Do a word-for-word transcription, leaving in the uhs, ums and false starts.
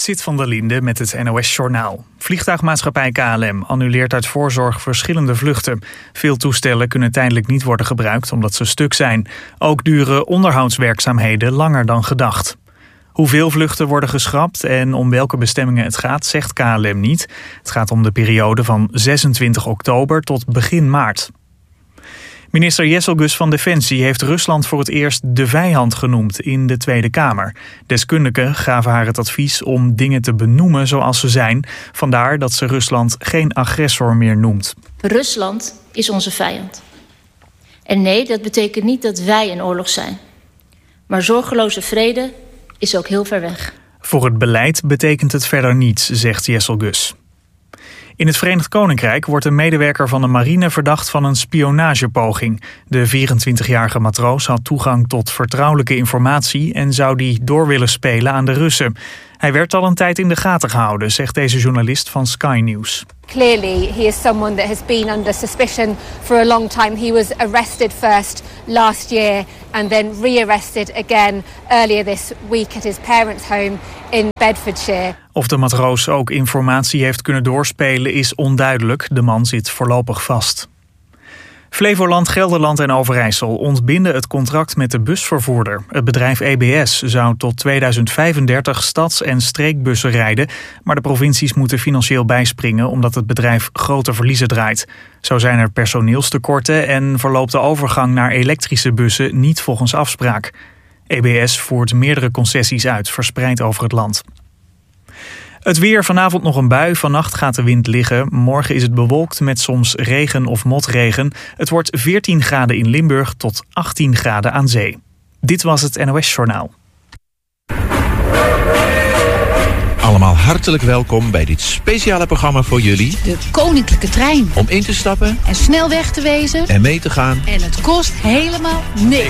Zit van der Linde met het N O S-journaal. Vliegtuigmaatschappij K L M annuleert uit voorzorg verschillende vluchten. Veel toestellen kunnen tijdelijk niet worden gebruikt omdat ze stuk zijn. Ook duren onderhoudswerkzaamheden langer dan gedacht. Hoeveel vluchten worden geschrapt en om welke bestemmingen het gaat, zegt K L M niet. Het gaat om de periode van zesentwintig oktober tot begin maart. Minister Jesselgus van Defensie heeft Rusland voor het eerst de vijand genoemd in de Tweede Kamer. Deskundigen gaven haar het advies om dingen te benoemen zoals ze zijn. Vandaar dat ze Rusland geen agressor meer noemt. Rusland is onze vijand. En nee, dat betekent niet dat wij in oorlog zijn. Maar zorgeloze vrede is ook heel ver weg. Voor het beleid betekent het verder niets, zegt Jesselgus. In het Verenigd Koninkrijk wordt een medewerker van de marine verdacht van een spionagepoging. De vierentwintigjarige matroos had toegang tot vertrouwelijke informatie en zou die door willen spelen aan de Russen. Hij werd al een tijd in de gaten gehouden, zegt deze journalist van Sky News. Clearly, he is someone that has been under suspicion for a long time. He was arrested first last year and then re-arrested again earlier this week at his parents' home in Bedfordshire. Of de matroos ook informatie heeft kunnen doorspelen is onduidelijk. De man zit voorlopig vast. Flevoland, Gelderland en Overijssel ontbinden het contract met de busvervoerder. Het bedrijf E B S zou tot tweeduizend vijfendertig stads- en streekbussen rijden, maar de provincies moeten financieel bijspringen omdat het bedrijf grote verliezen draait. Zo zijn er personeelstekorten en verloopt de overgang naar elektrische bussen niet volgens afspraak. E B S voert meerdere concessies uit, verspreid over het land. Het weer, vanavond nog een bui, vannacht gaat de wind liggen. Morgen is het bewolkt met soms regen of motregen. Het wordt veertien graden in Limburg tot achttien graden aan zee. Dit was het N O S-journaal. Allemaal hartelijk welkom bij dit speciale programma voor jullie. De Koninklijke Trein. Om in te stappen En snel weg te wezen. en mee te gaan. En het kost helemaal niks.